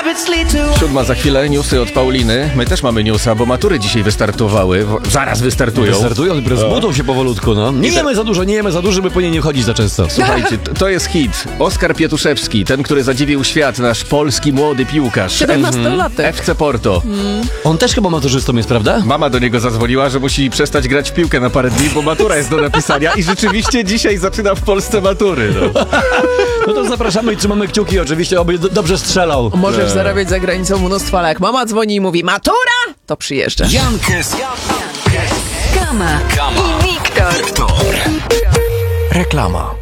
7 za chwilę, newsy od Pauliny. My też mamy newsa, bo matury dzisiaj wystartowały. Zaraz wystartują. Wystartują, dopiero zbudzą się powolutku, no. Nie jemy za dużo, by po niej nie chodzić za często. Słuchajcie, to jest hit. Oskar Pietuszewski, ten, który zadziwił świat, nasz polski młody piłkarz. 17-latek. FC Porto. On też chyba maturzystą jest, prawda? Mama do niego zadzwoniła, że musi przestać grać w piłkę na parę dni, bo matura jest do napisania i rzeczywiście dzisiaj zaczyna w Polsce matury. No. No to zapraszamy i trzymamy kciuki oczywiście, oby dobrze strzelał. Możesz zarabiać za granicą mnóstwo, ale jak mama dzwoni i mówi matura, to przyjeżdżasz. Jankes, Kama i Wiktor. Reklama.